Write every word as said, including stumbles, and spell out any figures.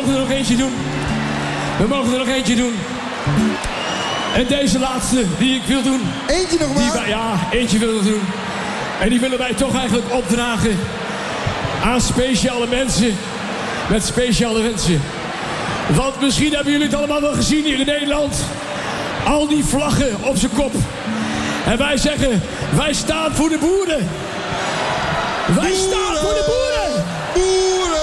mogen er nog eentje doen. We mogen er nog eentje doen. En deze laatste die ik wil doen. Eentje nog maar? Die, ja, eentje wil ik doen. En die willen wij toch eigenlijk opdragen aan speciale mensen met speciale wensen. Want misschien hebben jullie het allemaal wel gezien hier in Nederland. Al die vlaggen op zijn kop. En wij zeggen, wij staan voor de boeren. Wij staan voor de boeren.